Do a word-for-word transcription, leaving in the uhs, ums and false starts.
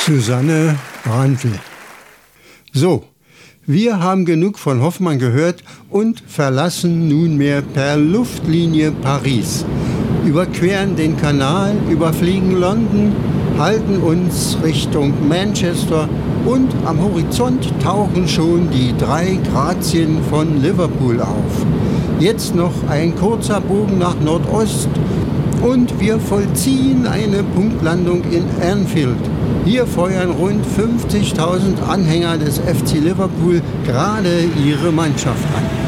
Susanne Brandl. So, wir haben genug von Hoffmann gehört und verlassen nunmehr per Luftlinie Paris, überqueren den Kanal, überfliegen London, halten uns Richtung Manchester und am Horizont tauchen schon die drei Grazien von Liverpool auf. Jetzt noch ein kurzer Bogen nach Nordost und wir vollziehen eine Punktlandung in Anfield. Hier feuern rund fünfzigtausend Anhänger des F C Liverpool gerade ihre Mannschaft an.